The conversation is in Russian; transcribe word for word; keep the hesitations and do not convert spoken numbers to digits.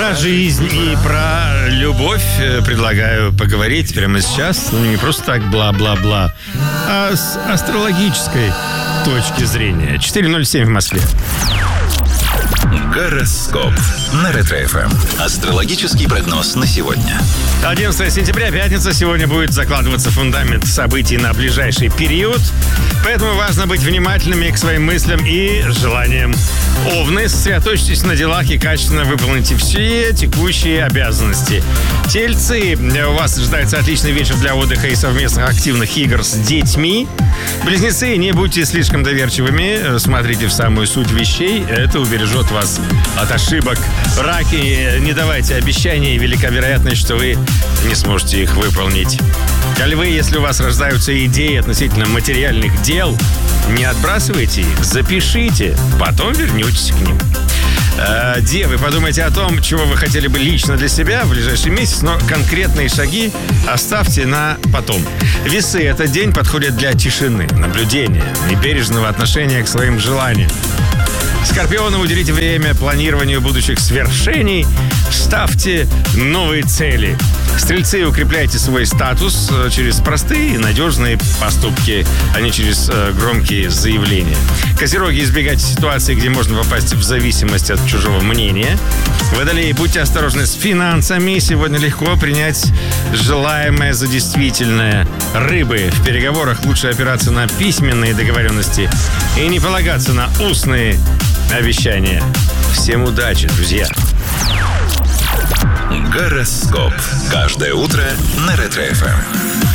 Про жизнь и про любовь предлагаю поговорить прямо сейчас. Ну, не просто так бла-бла-бла, а с астрологической точки зрения. четыре ноль семь в Москве. Гороскоп на Ретро-эф эм. Астрологический прогноз на сегодня. одиннадцатое сентября, пятница. Сегодня будет закладываться фундамент событий на ближайший период. Поэтому важно быть внимательными к своим мыслям и желаниям. Овны, сосредоточьтесь на делах и качественно выполните все текущие обязанности. Тельцы, у вас ожидается отличный вечер для отдыха и совместных активных игр с детьми. Близнецы, не будьте слишком доверчивыми, смотрите в самую суть вещей, это убережет вас от ошибок. Раки, не давайте обещаний, велика вероятность, что вы не сможете их выполнить. Львы, если у вас рождаются идеи относительно материальных дел, не отбрасывайте их, запишите, потом вернетесь к ним. Девы, подумайте о том, чего вы хотели бы лично для себя в ближайший месяц, но конкретные шаги оставьте на потом. Весы, этот день подходит для тишины, наблюдения и бережного отношения к своим желаниям. Скорпионы, уделите время планированию будущих свершений, ставьте новые цели. Стрельцы, укрепляйте свой статус через простые и надежные поступки, а не через э, громкие заявления. Козероги, избегайте ситуации, где можно попасть в зависимость от чужого мнения. Водолеи, будьте осторожны с финансами. Сегодня легко принять желаемое за действительное. Рыбы, в переговорах лучше опираться на письменные договоренности и не полагаться на устные обещания. Всем удачи, друзья! Гороскоп. Каждое утро на Ретро-эф эм.